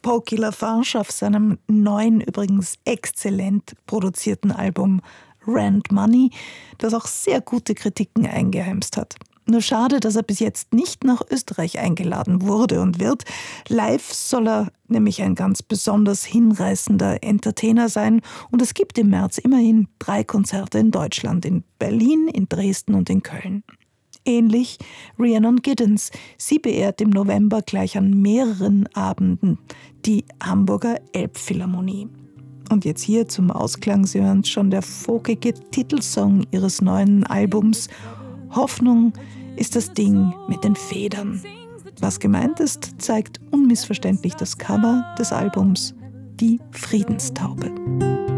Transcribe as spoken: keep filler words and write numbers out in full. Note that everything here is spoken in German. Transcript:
Pokey LaFarge auf seinem neuen, übrigens exzellent produzierten Album Rent Money, das auch sehr gute Kritiken eingeheimst hat. Nur schade, dass er bis jetzt nicht nach Österreich eingeladen wurde und wird. Live soll er nämlich ein ganz besonders hinreißender Entertainer sein. Und es gibt im März immerhin drei Konzerte in Deutschland, in Berlin, in Dresden und in Köln. Ähnlich Rhiannon Giddens. Sie beehrt im November gleich an mehreren Abenden die Hamburger Elbphilharmonie. Und jetzt hier zum Ausklang, Sie hören schon, der folkige Titelsong ihres neuen Albums Hoffnung ist das Ding mit den Federn. Was gemeint ist, zeigt unmissverständlich das Cover des Albums Die Friedenstaube.